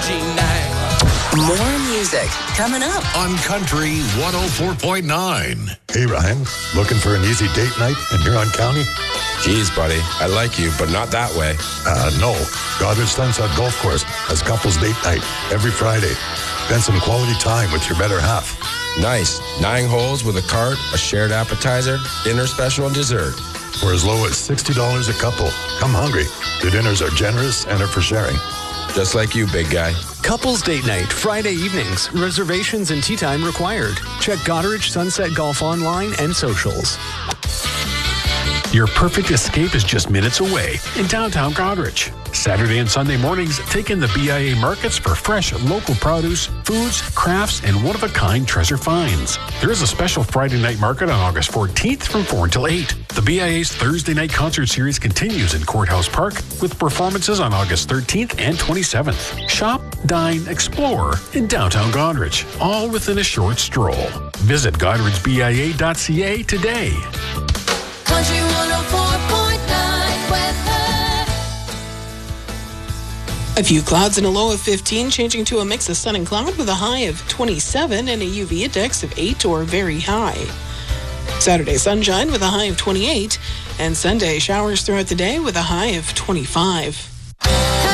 More music coming up on Country 104.9. Hey, Ryan. Looking for an easy date night in Huron County? Geez, buddy. I like you, but not that way. No. Goddard Sunset Golf Course has couples date night every Friday. Spend some quality time with your better half. Nice. 9 holes with a cart, a shared appetizer, dinner special, and dessert. For as low as $60 a couple. Come hungry. The dinners are generous and are for sharing. Just like you, big guy. Couples Date Night, Friday evenings. Reservations and tea time required. Check Goddard Sunset Golf online and socials. Your perfect escape is just minutes away in downtown Goderich. Saturday and Sunday mornings, take in the BIA markets for fresh local produce, foods, crafts, and one-of-a-kind treasure finds. There is a special Friday night market on August 14th from 4 until 8. The BIA's Thursday night concert series continues in Courthouse Park with performances on August 13th and 27th. Shop, dine, explore in downtown Goderich, all within a short stroll. Visit goderichbia.ca today. Country 104.9 weather. A few clouds and a low of 15, changing to a mix of sun and cloud with a high of 27 and a UV index of 8 or very high. Saturday sunshine with a high of 28, and Sunday showers throughout the day with a high of 25.